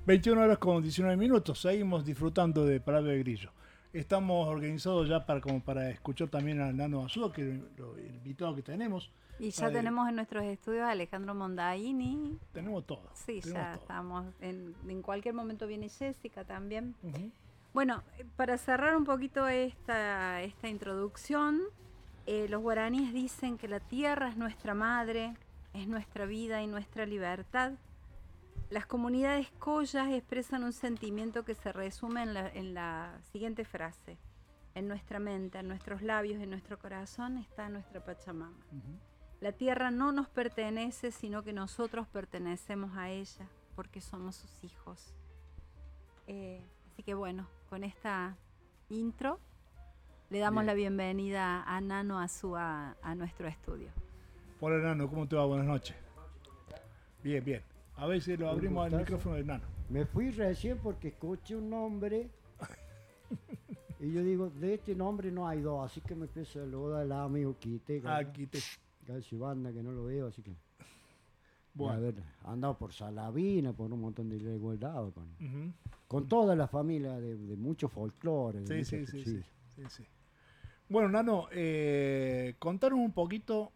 21 horas con 19 minutos. Seguimos disfrutando de Palabra de Grillo. Estamos organizados ya como para escuchar también a Nano Azúa, que es el invitado que tenemos. Y ya tenemos en nuestros estudios a Alejandro Mondaini. Tenemos todo. Sí, tenemos ya todo. estamos. En cualquier momento viene Jessica también. Uh-huh. Bueno, para cerrar un poquito esta introducción, los guaraníes dicen que la tierra es nuestra madre, es nuestra vida y nuestra libertad. Las comunidades collas expresan un sentimiento que se resume en la siguiente frase. En nuestra mente, en nuestros labios, en nuestro corazón está nuestra Pachamama. Uh-huh. La tierra no nos pertenece, sino que nosotros pertenecemos a ella, porque somos sus hijos. Así que bueno, con esta intro le damos la bienvenida a Nano Azúa a nuestro estudio. Hola Nano, ¿cómo te va? Buenas noches. Bien, bien. A ver si lo abrimos al micrófono del Nano. Me fui recién porque escuché un nombre y yo digo, de este nombre no hay dos, así que me empiezo a saludar al amigo Quite. Quite. Casi banda que no lo veo, así que... Bueno. A ver, andado por Salavina, por un montón de igualdad, con toda la familia de mucho folclore. Sí. Bueno, Nano, contanos un poquito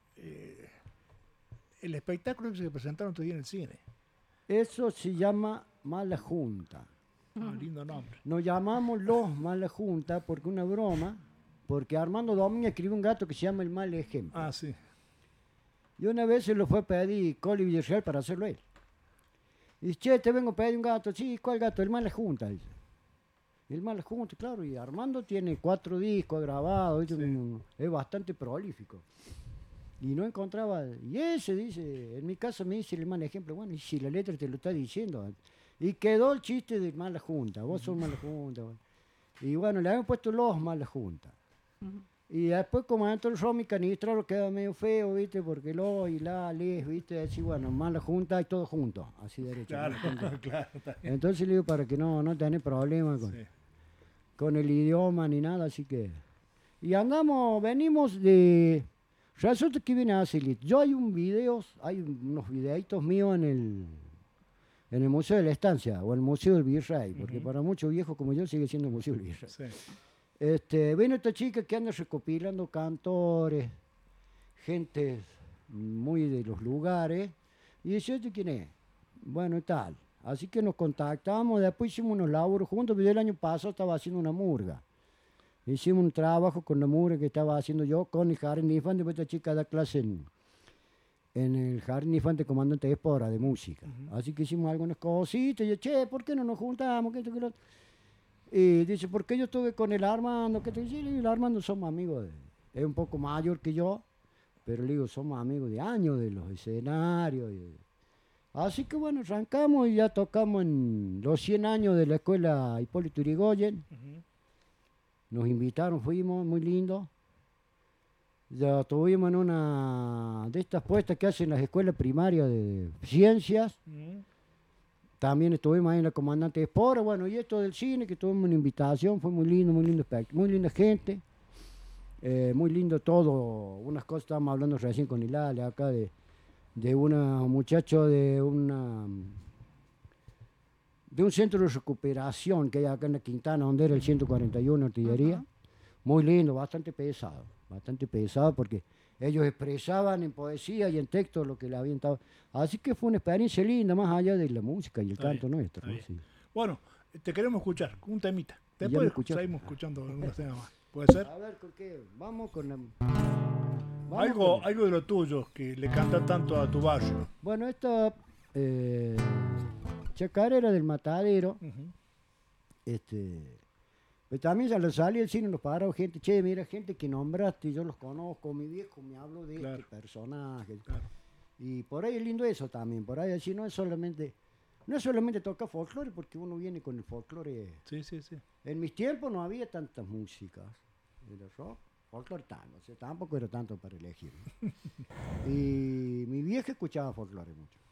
el espectáculo que se presentaron otro día en el cine. Eso se llama Mala Junta. Lindo nombre. Nos llamamos Los Mala Junta porque una broma, porque Armando Domínguez escribió un gato que se llama El Mal Ejemplo. Ah, sí. Y una vez se lo fue a pedir Coli Villarreal para hacerlo él. Y dice, che, te vengo a pedir un gato. Sí, ¿cuál gato? El Mala Junta, dice. El Mala Junta, claro. Y Armando tiene 4 discos grabados, sí. Es bastante prolífico. Y no encontraba, y ese dice, en mi caso me dice El Mal Ejemplo. Bueno, y si la letra te lo está diciendo. Y quedó el chiste de Mala Junta, vos sos Mala Junta. Y bueno, le habían puesto Los Mala Junta. Y después, como entró el Romy Canistraro, queda medio feo, ¿viste? Porque lo y la, les, ¿viste? Así, bueno, Mala Junta y todo junto, así derecho. Claro, claro. Entonces le digo, para que no tenés problemas con el idioma ni nada, así que... Y venimos de... Resulta que viene a hacer. Yo hay unos videitos míos en el Museo de la Estancia, o el Museo del Virrey, porque para muchos viejos como yo sigue siendo el Museo del Virrey. Sí. Viene esta chica que anda recopilando cantores, gente muy de los lugares, y dice, ¿este quién es? Bueno, tal. Así que nos contactamos, después hicimos unos laburos juntos, pero yo el año pasado estaba haciendo una murga. Hicimos un trabajo con la murga que estaba haciendo yo con el Jardín Infante, porque esta chica da clase en el Jardín Infante Comandante de Espora, de música. Así que hicimos algunas cositas, y yo, che, ¿por qué no nos juntamos? ¿Qué esto, qué lo otro? Y dice, ¿por qué yo estuve con el Armando? ¿Qué te dice? Y el Armando somos amigos, es un poco mayor que yo, pero le digo, somos amigos de años, de los escenarios. Así que bueno, arrancamos y ya tocamos en los 100 años de la escuela Hipólito Yrigoyen. Nos invitaron, fuimos, muy lindo. Ya estuvimos en una de estas puestas que hacen las escuelas primarias de ciencias. También estuvimos ahí en la Comandante de Espora, bueno, y esto del cine, que tuvimos una invitación, fue muy lindo, muy linda gente, muy lindo todo, unas cosas, estábamos hablando recién con Hilale acá de un muchacho de un centro de recuperación que hay acá en la Quintana, donde era el 141 Artillería, muy lindo, bastante pesado porque ellos expresaban en poesía y en texto lo que le habían estado. Así que fue una experiencia linda, más allá de la música y el canto nuestro. ¿No? Sí. Bueno, te queremos escuchar, un temita. Después seguimos escuchando algunos temas más. ¿Puede ser? A ver, ¿con qué? Vamos con la... Algo de lo tuyo, que le canta tanto a tu barrio. Bueno, esta chacarera del Matadero, pero también al salir del cine nos pararon gente, che, mira, gente que nombraste, yo los conozco, mi viejo me habló de este personaje. Claro. Y por ahí es lindo eso también, por ahí así no es solamente tocar folclore, porque uno viene con el folclore. Sí. En mis tiempos no había tantas músicas, era rock, folclore tango, o sea, tampoco era tanto para elegir. Y mi vieja escuchaba folclore mucho.